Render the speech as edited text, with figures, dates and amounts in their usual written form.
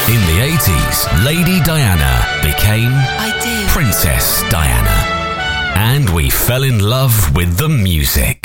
In the 80s, Lady Diana became Princess Diana. And we fell in love with the music.